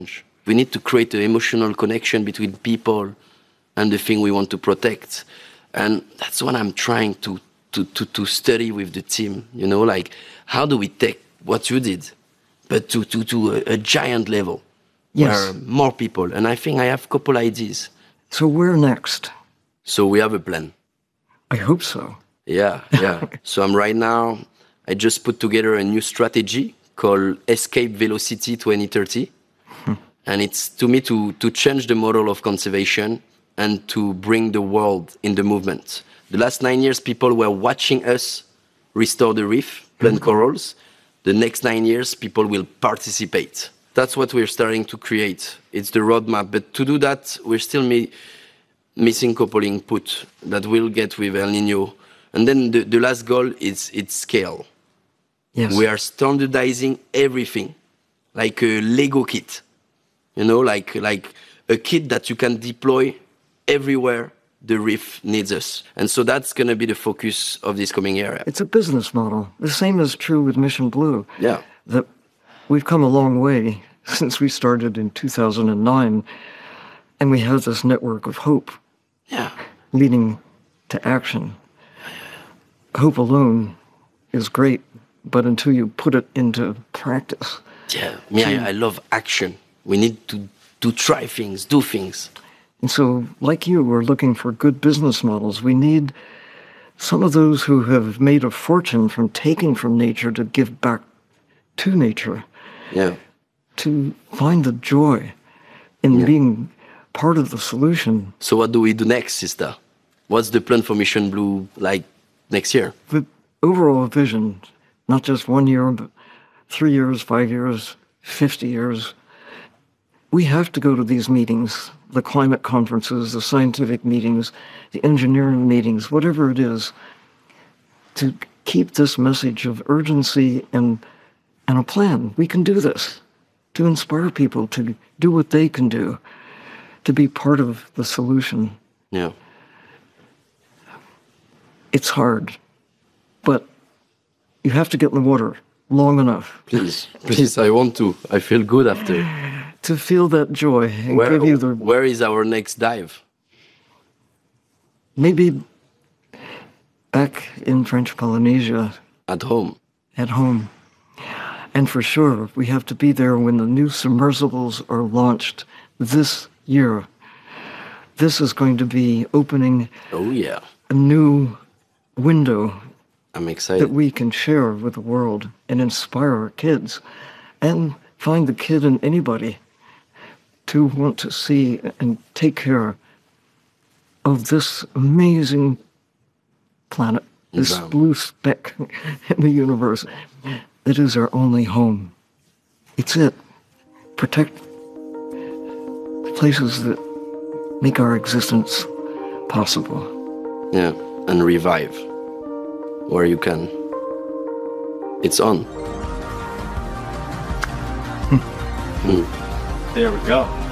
We need to create an emotional connection between people and the thing we want to protect. And that's what I'm trying to study with the team, you know, like how do we take what you did, but to a giant level, where more people, and I think I have a couple ideas. So where next? So we have a plan. I hope so. Yeah. So I just put together a new strategy called Escape Velocity 2030. And it's, to me, to change the model of conservation and to bring the world in the movement. The last 9 years, people were watching us restore the reef, plant corals. The next 9 years, people will participate. That's what we're starting to create. It's the roadmap. But to do that, we're still missing couple input that we'll get with El Nino. And then the last goal is its scale. Yes. We are standardizing everything, like a Lego kit. You know, like a kit that you can deploy everywhere the reef needs us. And so that's going to be the focus of this coming year. It's a business model. The same is true with Mission Blue. Yeah. That we've come a long way since we started in 2009, and we have this network of hope leading to action. Hope alone is great, but until you put it into practice. Yeah, I love action. We need to try things, do things. And so, like you, we're looking for good business models. We need some of those who have made a fortune from taking from nature to give back to nature. Yeah. To find the joy in being part of the solution. So what do we do next, sister? What's the plan for Mission Blue like next year? The overall vision, not just 1 year, but 3 years, 5 years, 50 years. We have to go to these meetings, the climate conferences, the scientific meetings, the engineering meetings, whatever it is, to keep this message of urgency and a plan. We can do this, to inspire people to do what they can do, to be part of the solution. Yeah. It's hard, but you have to get in the water long enough. Please, I want to. I feel good after. To feel that joy and give you the... Where is our next dive? Maybe back in French Polynesia. At home. At home. And for sure, we have to be there when the new submersibles are launched this year. This is going to be opening a new window. I'm excited. That we can share with the world and inspire our kids and find the kid in anybody to want to see and take care of this amazing planet, this blue speck in the universe. It is our only home. It's it. Protect the places that make our existence possible. Yeah, and revive where you can. It's on. There we go.